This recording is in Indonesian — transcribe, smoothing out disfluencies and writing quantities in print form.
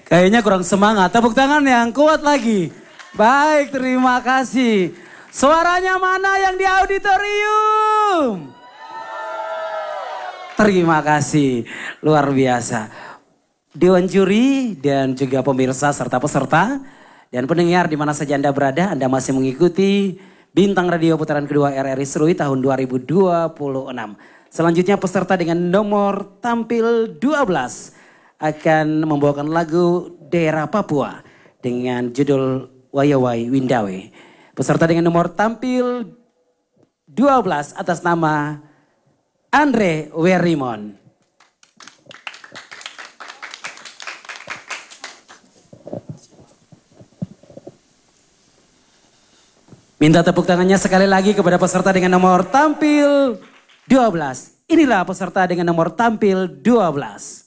Kayaknya kurang semangat. Tepuk tangan yang kuat lagi. Baik, terima kasih. Suaranya mana yang di auditorium? Terima kasih, luar biasa. Dewan juri dan juga pemirsa serta peserta dan pendengar di mana saja Anda berada, Anda masih mengikuti Bintang Radio putaran kedua RRI Serui tahun 2026. Selanjutnya peserta dengan nomor tampil 12 akan membawakan lagu Daerah Papua dengan judul Wayawai Windawe. Peserta dengan nomor tampil 12 atas nama Andre Werimon. Minta tepuk tangannya sekali lagi kepada peserta dengan nomor tampil 12. Inilah peserta dengan nomor tampil 12.